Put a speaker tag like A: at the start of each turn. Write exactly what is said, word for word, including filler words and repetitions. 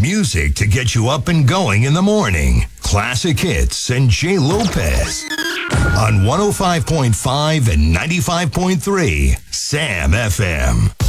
A: Music to get you up and going in the morning. Classic hits and Jay Lopez. On one oh five point five and ninety-five point three, Sam F M.